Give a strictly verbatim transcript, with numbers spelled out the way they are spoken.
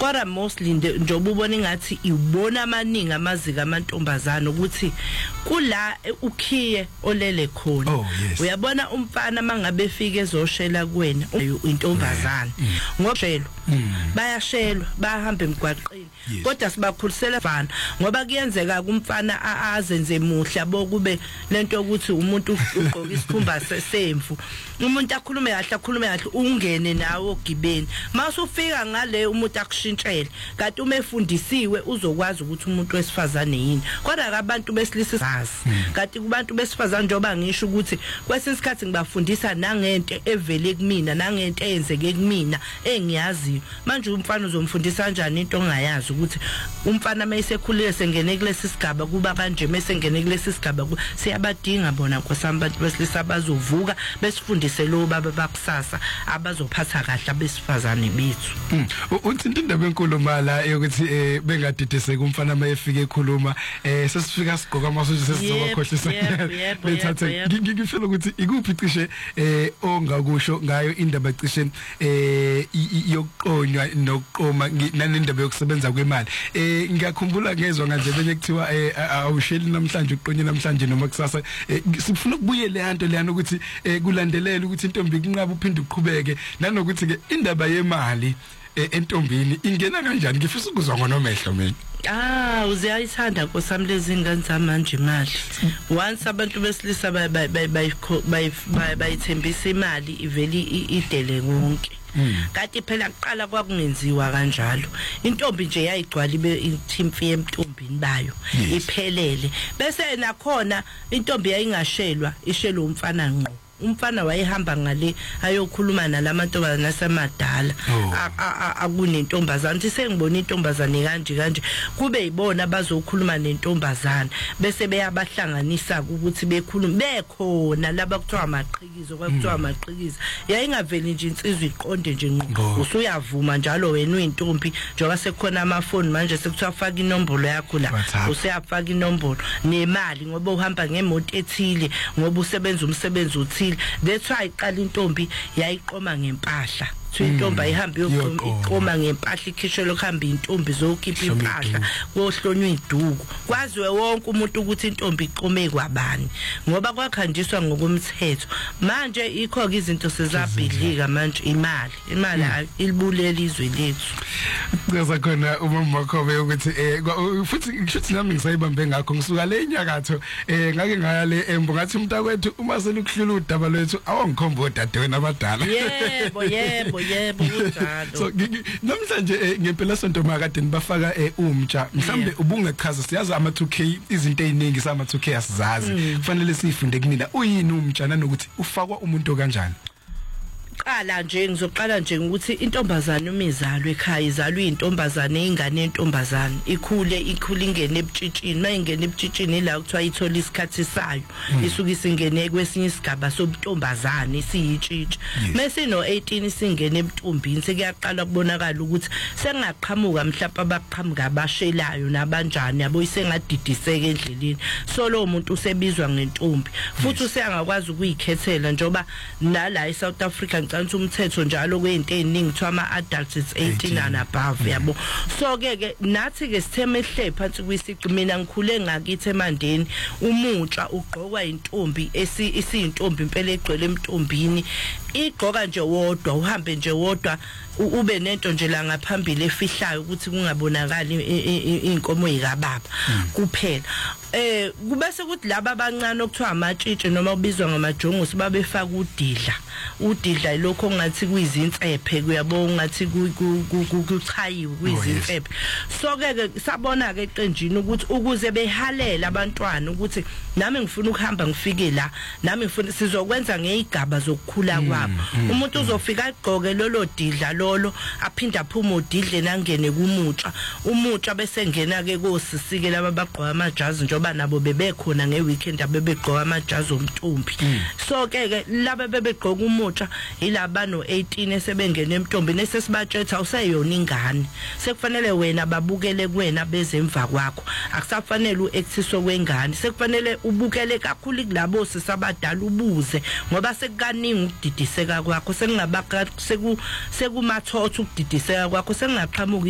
kodwa mostly njoba ubona ngathi ibona amaningi amazika amantombazana ukuthi kula ukhiye olele khona uyabona umfana mangabe efika ezoshela kuwena intombazana ngoshelo bayashelwa bahamba emgwaqeni kodwa sibakhulisela bafana ngoba kuyenzeka kumfana azenze muhla bokube lento ukuthi umuntu ugqoka isikhumba semfu umuntu akhulume kahle akhulume kahle ungene nawo ogibeni mase ufika ngale umuntu akushintshele kanti uma efundisiwe uzokwazi ukuthi umuntu wesifazane yini kodwa abantu besilisa bazi kanti kubantu besifazane njoba ngisho ukuthi kwesinye isikhathi ngibafundisa nangento evele kumina nangento eyenzeke kumina engiyazi manje umfana uzomfundisa kanjani into ongayazi ukuthi umfana mayisekhulile sengene kulesi sigaba kuba kanje mesengene kulesi sigaba siyabadinga bona nkosamabantu besilisa bazovuka besifundise lo baba bakusasa abazophatha kahle abesifazane bethu uthi indaba enkulu mala ukuthi bengadidiseke umfana mayefika ekhuluma sesifika sigqoka amasotsha sesizokhohlisa bethathe ngifela ukuthi ikuphi cishe ongakusho ngayo indaba cishe yokuqonywa nokuqoma nanendaba yokusebenza kwemali ngiyakhumbula ngezwe nganje benye kuthiwa awusheli namhlanje uqonye namhlanje noma kusasa sifuna ukubuye le yanto leyana ukuthi kulandelela ukuthi intombi kunqaba uphinde uqhubeke nanokuthi ke indaba yemali entombini ingena kanjani ngifisa ukuzwa ngonomehlo mina ah uzayithanda nkosami lezi ngane zamanje imali once abantu besilisa bayithembisa imali iveli idele konke kanti phela kuqala kwakungenziwa kanjalo intombi nje yayigcwala ibe itimfi yemntombini bayo iphelele bese nakhona intombi yayingashelwa ishelo umfana ngqo umfana wayehamba ngale ayokhuluma nalamantombazana asemadala akunentombazana uthi sengibona intombazane kanje kanje kube yibona bazokhuluma nentombazana bese beyabahlanganisa ukuthi bekhulume bekhona laba kuthiwa amaqhikizo kwakuthiwa amaqhikizo yayingaveli nje insizwe iqonde nje ngqo usuyavuma njalo wena uyintombi njengoba sekukhona amafoni manje sekuthiwa faka inombolo yakho la useyafaka inombolo nemali ngoba uhamba ngemoto ethile ngoba usebenza umsebenzi uthile that's why iqala intombi yayiqoma ngempahla intombi ayihamba yoqoma ngempahla ikhishelo kuhamba intombi zokhipha impahla kohlonywa iduku kwaziwe wonke umuntu ukuthi intombi iqome kwabani ngoba kwakhanjiswa ngokomthetho manje ikho ke izinto sezabhidlika manje imali imali ilibulela izwe lethu kuza khona umama wakhobe ukuthi eh futhi ngishuthi nami ngisayibambe ngakho ngisuka le inyakatho eh ngake ngaya le embo ngathi umntakwethu uma selukuhlula udaba lwethu awongikhomba odadewena abadala yebo yebo yebo kunjalo so namhlanje ngempela sonto makade nibafaka umtsha mhlambe ubungechaza siyazi ama two K izinto eziningi sama two K asizazi kufanele sifunde kumina uyini umtsha nanokuthi ufakwa umuntu kanjani qala nje ngizoqala nje ukuthi intombazane umizalo ekhaya izalwa intombazane ingane yentombazane ikhule ikhule ingene ebutshitshini mayingene ebutshitshini la kuthiwa ithola isikhathi sayo isuka isingene kwesinye isigaba sobuntombazane isiyitshitshi mase no eighteen singene ebuntombini sekuyaqala kubonakala ukuthi sengaqhamuka mhlawumbe abaqhamuka abashelayo nabanjani yabo isengadidiseka endleleni so lo muntu usebizwa ngentombi futhi usengakwazi ukuyikhethela njoba nala eSouth Africa ngicela umthetho njalo kweinto eziningi kuthiwa ama adults is eighteen and above yabo so ke ke nathi ke sitheme ehle phansi kwisiqi mina ngikhule ngakithi emandeni umutsha ugqokwa intombi esiyintombi impela egcwele emntombini igqoka nje wodwa uhambe nje wodwa ube nento nje la ngaphambili efihlayo ukuthi kungabonakali inkomo yikababa kuphela eh kubese kuthi laba abancane okuthiwa amatshitshi noma ubizwa ngamajongo sibabefaka udidla udidla lokho ongathi kuyizinsephe kuyabona ngathi kuchayiwe kuyizinsephe so ke sabona ke eqenjini ukuthi ukuze behalela abantwana ukuthi nami ngifuna ukuhamba ngifike la nami ngifuna sizokwenza ngezigaba zokukhula kwabo umuntu uzofika agqoke lolo didla lolo aphinda aphuma udidle nangene kumutsha umutsha bese ngena ke kosisike laba bagqoka amajazi njoba nabo bebekhona ngeweekend abebegqoka amajazi omntombi so ke ke laba bebegqoka umutsha ilaba no eighteen esebengene emntombini esesibatshetha useyona ingane sekufanele wena babukele kuwena bezemva kwakho akusafanele uactiso kwengane sekufanele ubukele kakhulu kulabo sisabadala ubuze ngoba sekukaningi ukudidiseka kwakho sekungaba sekumathotha ukudidiseka kwakho sengaqhamuka